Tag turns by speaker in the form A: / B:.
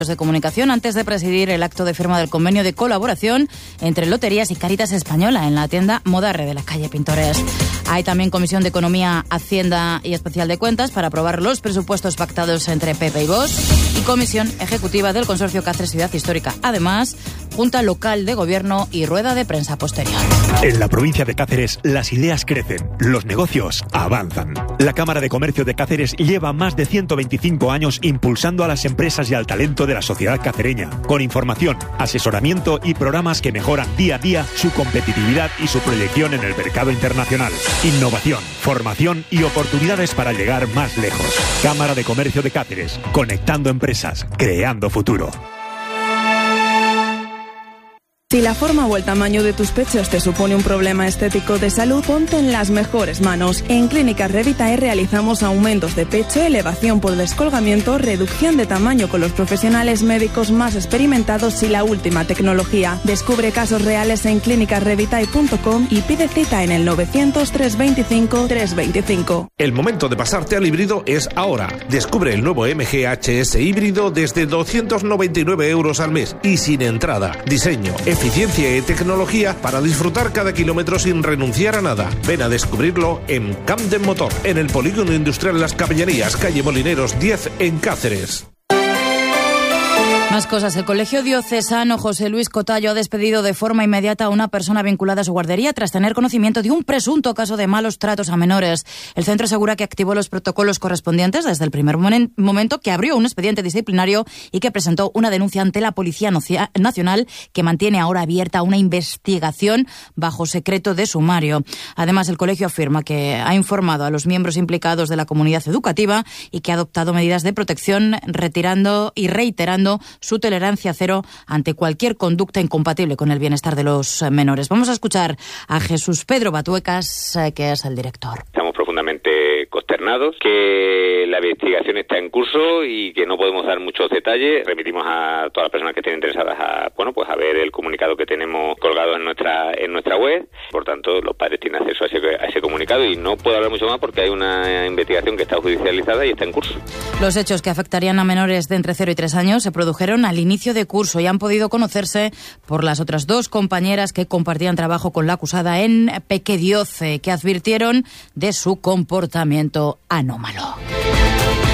A: de comunicación antes de presidir el acto de firma del convenio de colaboración entre Loterías y Cáritas Española en la tienda Modarre de la calle Pintores. Hay también Comisión de Economía, Hacienda y Especial de Cuentas para aprobar los presupuestos pactados entre PP y Vox y Comisión Ejecutiva del Consorcio Cáceres Ciudad Histórica. Además, Junta Local de Gobierno y rueda de prensa posterior.
B: En la provincia de Cáceres, las ideas crecen, los negocios avanzan. La Cámara de Comercio de Cáceres lleva más de 125 años impulsando a las empresas y al talento de la sociedad cacereña, con información, asesoramiento y programas que mejoran día a día su competitividad y su proyección en el mercado internacional. Innovación, formación y oportunidades para llegar más lejos. Cámara de Comercio de Cáceres, conectando empresas, creando futuro.
C: Si la forma o el tamaño de tus pechos te supone un problema estético de salud, ponte en las mejores manos. En Clínicas Revitae realizamos aumentos de pecho, elevación por descolgamiento, reducción de tamaño con los profesionales médicos más experimentados y la última tecnología. Descubre casos reales en clinicasrevitae.com y pide cita en el 900-325-325.
D: El momento de pasarte al híbrido es ahora. Descubre el nuevo MG HS híbrido desde 299 € al mes y sin entrada. Diseño, eficiencia y tecnología para disfrutar cada kilómetro sin renunciar a nada. Ven a descubrirlo en Camden Motor, en el Polígono Industrial Las Capellanías, calle Molineros 10 en Cáceres.
A: Más cosas. El Colegio Diocesano José Luis Cotallo ha despedido de forma inmediata a una persona vinculada a su guardería tras tener conocimiento de un presunto caso de malos tratos a menores. El centro asegura que activó los protocolos correspondientes desde el primer momento, que abrió un expediente disciplinario y que presentó una denuncia ante la Policía Nacional, que mantiene ahora abierta una investigación bajo secreto de sumario. Además, el colegio afirma que ha informado a los miembros implicados de la comunidad educativa y que ha adoptado medidas de protección, reiterando su tolerancia cero ante cualquier conducta incompatible con el bienestar de los menores. Vamos a escuchar a Jesús Pedro Batuecas, que es el director.
E: Estamos profundamente consternados, que la investigación está en curso y que no podemos dar muchos detalles. Remitimos a todas las personas que estén interesadas a ver el comunicado que tenemos colgado en nuestra web. Por tanto, los padres tienen acceso a ese comunicado y no puedo hablar mucho más porque hay una investigación que está judicializada y está en curso.
A: Los hechos que afectarían a menores de entre 0 y 3 años se produjeron al inicio de curso y han podido conocerse por las otras 2 compañeras que compartían trabajo con la acusada en Pequedioce, que advirtieron de su comportamiento anómalo.